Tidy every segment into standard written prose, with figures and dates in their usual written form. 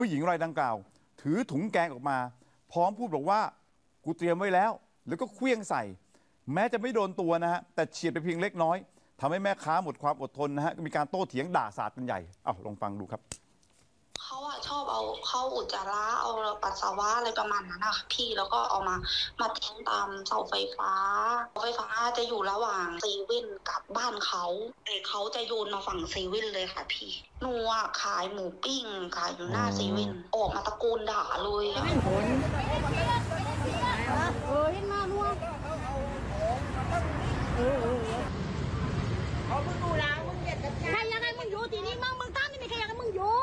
ผู้หญิงรายดังกล่าวถือถุงแกงออกมาพร้อมพูดบอกว่ากูเตรียมไว้แล้วแล้วก็เคลี้ยงใส่แม้จะไม่โดนตัวนะฮะแต่เฉียดไปเพียงเล็กน้อยทำให้แม่ค้าหมดความอดทนนะฮะก็มีการโต้เถียงด่าสาดกันใหญ่ลองฟังดูครับเขาชอบเอาเข้าอุจจาระเอาปัสสาวะอะไรประมาณนั้นนะคะพี่แล้วก็เอามาทิ้งตามเสาไฟฟ้าจะอยู่ระหว่างเซเว่นกับบ้านเขาแต่เขาจะโยนมาฝั่งเซเว่นเลยค่ะพี่หนูขายหมูปิ้งขายอยู่หน้าเซเว่นออกมาตะโกนด่าเลยเห็นมาล่วงมึงดูแล้วมึงเด็ดกันใครยังไงมึงอยู่ทีนี้มึงตั้งนี่ไม่ใครยังไงมึงอยู่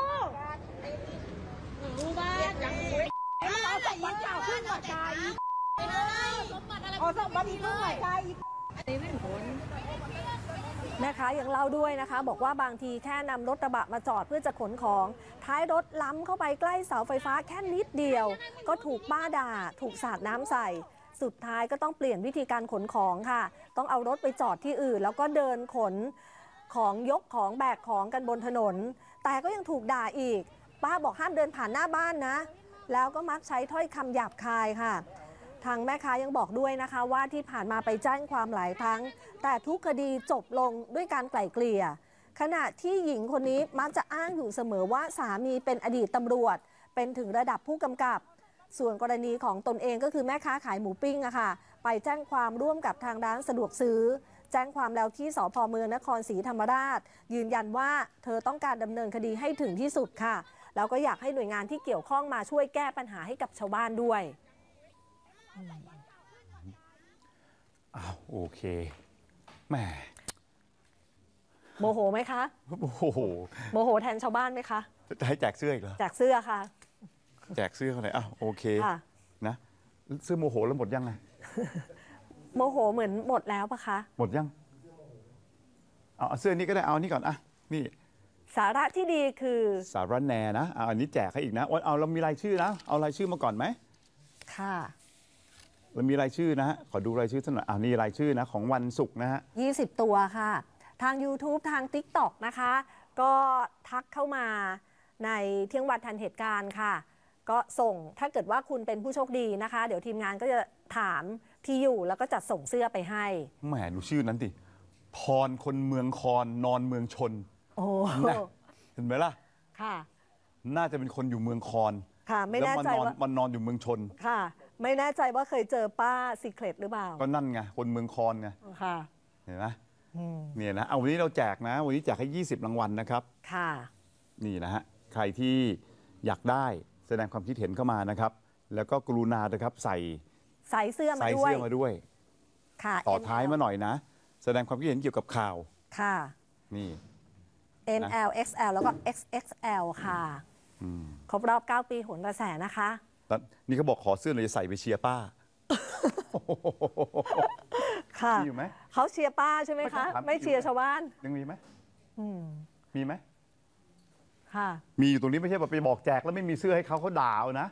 รู้บ้านเอาสมบัติเก่าขึ้นหัวใจเอาสมบัติขึ้นหัวใจแม่ค้ายังเล่าด้วยนะคะบอกว่าบางทีแค่นำรถกระบะมาจอดเพื่อจะขนของท้ายรถล้ำเข้าไปใกล้เสาไฟฟ้าแค่นิดเดียวก็ถูกป้าด่าถูกสาดน้ำใส่สุดท้ายก็ต้องเปลี่ยนวิธีการขนของค่ะต้องเอารถไปจอดที่อื่นแล้วก็เดินขนของยกของแบกของกันบนถนนแต่ก็ยังถูกด่าอีกป้าบอกห้ามเดินผ่านหน้าบ้านนะแล้วก็มักใช้ถ้อยคำหยาบคายค่ะทางแม่ค้ายังบอกด้วยนะคะว่าที่ผ่านมาไปแจ้งความหลายครั้งแต่ทุกคดีจบลงด้วยการไกล่เกลี่ยขณะที่หญิงคนนี้มักจะอ้างอยู่เสมอว่าสามีเป็นอดีตตำรวจเป็นถึงระดับผู้กำกับส่วนกรณีของตนเองก็คือแม่ค้าขายหมูปิ้งอะค่ะไปแจ้งความร่วมกับทางร้านสะดวกซื้อแจ้งความแล้วที่สภ.เมืองนครศรีธรรมราชยืนยันว่าเธอต้องการดำเนินคดีให้ถึงที่สุดค่ะแล้วก็อยากให้หน่วยงานที่เกี่ยวข้องมาช่วยแก้ปัญหาให้กับชาวบ้านด้วยโอเคแหมโมโหไหมคะโอ้โหโมโหแทนชาวบ้านไหมคะจะให้แจกเสื้ออีกเหรอแจกเสื้อค่ะแจกเสื้อเขาไหนโอเคนะเสื้อโมโหแล้วหมดยังไงโมโหเหมือนหมดแล้วปะคะหมดยังเอาเสื้อนี้ก็ได้เอานี่ก่อนนี่สาระที่ดีคือสาระแน่นะอันนี้แจกให้อีกนะเอาเรามีรายชื่อนะเอารายชื่อมาก่อนไหมค่ะเรามีรายชื่อนะฮะขอดูรายชื่อสักหน่อยนี่รายชื่อนะของวันศุกร์นะฮะ 20 ตัวค่ะทาง YouTube ทาง TikTok นะคะก็ทักเข้ามาในเที่ยงวันทันเหตุการณ์ค่ะก็ส่งถ้าเกิดว่าคุณเป็นผู้โชคดีนะคะเดี๋ยวทีมงานก็จะถามที่อยู่แล้วก็จัดส่งเสื้อไปให้แหมดูชื่อนั้นดิพรคนเมืองคอนนอนเมืองชนโอ้เห็นไหมล่ะค่ะน่าจะเป็นคนอยู่เมืองคอนค่ะไม่แน่ใจว่ามันนอนอยู่เมืองชนค่ะไม่แน่ใจว่าเคยเจอป้าซีเครตหรือเปล่าก็นั่นไงคนเมืองคอนไงค่ะเห็นไหมเนี่ยนะวันนี้เราแจกนะวันนี้แจกให้20 รางวัลนะครับค่ะนี่นะฮะใครที่อยากได้แสดงความคิดเห็นเข้ามานะครับแล้วก็กรุณานะครับใส่เสื้อมาด้วยค่ะต่อท้ายมาหน่อยนะแสดงความคิดเห็นเกี่ยวกับข่าวค่ะนี่ ML XL แล้วก็ XXL ค่ะครบรอบ9 ปีโหนกระแสนะคะนี่เขาบอกขอเสื้อเลยจะใส่ไปเชียร์ป้าค่ะมีอยู่ไหมเขาเชียร์ป้าใช่ไหมคะไม่เชียร์ชาวบ้านยังมีไหมมีไหมค่ะมีอยู่ตรงนี้ไม่ใช่แบบไปบอกแจกแล้วไม่มีเสื้อให้เขาด่าเอานะ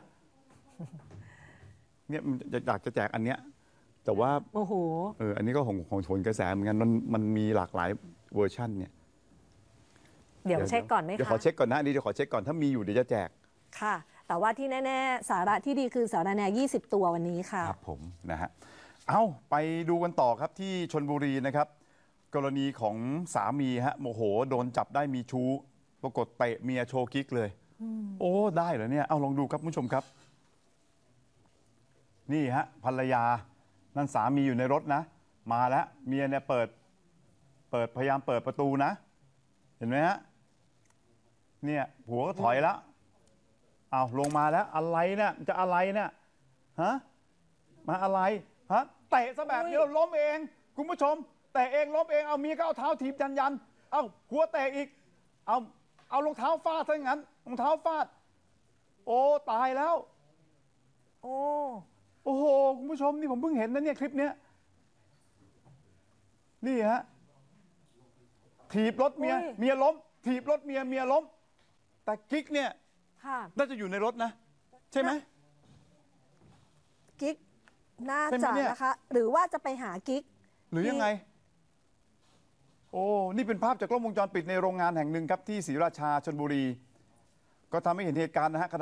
เนี่ยอยากจะแจกอันเนี้ยแต่ว่าโอ้โหอันนี้ก็ของโหนกระแสเหมือนกันมันมีหลากหลายเวอร์ชันเนี่ยเดี๋ยวเช็คก่อนไหมคะเดี๋ยวขอเช็คก่อนนะนี่เดี๋ยวขอเช็คก่อนถ้ามีอยู่เดี๋ยวจะแจกค่ะแต่ว่าที่แน่ๆสาระที่ดีคือสาระแน่20 ตัววันนี้ค่ะครับผมนะฮะไปดูกันต่อครับที่ชลบุรีนะครับกรณีของสามีโมโหโดนจับได้มีชู้ปรากฏเตะเมียโชว์กิ๊กเลยโอ้ได้เหรอเนี่ยลองดูครับผู้ชมครับนี่ภรรยานั่นสามีอยู่ในรถนะมาแล้วเมียเนี่ยเปิดพยายามเปิดประตูนะเห็นไหมฮะเนี่ยผัวก็ถอยแล้วลงมาแล้วอะไรเนี่ยจะอะไรเนี่ยมาอะไรเตะซะแบบนี้ล้มเองคุณผู้ชมเตะเองล้มเองเมียก็เอาเท้าถีบยันผัวเตะอีกเอารองเท้าฟาดซะงั้นรองเท้าฟาดโอ้ตายแล้วโอ้โหคุณผู้ชมนี่ผมเพิ่งเห็นนะเนี่ยคลิปเนี้ยนี่ถีบรถเมียล้มถีบรถเมียล้มแต่กิ๊กเนี่ยน่าจะอยู่ในรถนะใช่ไหมกิ๊กน่าจะนะคะหรือว่าจะไปหากิ๊กหรือยังไงโอ้นี่เป็นภาพจากกล้องวงจรปิดในโรงงานแห่งหนึ่งครับที่ศรีราชาชลบุรีก็ทำให้เห็นเหตุการณ์นะฮะ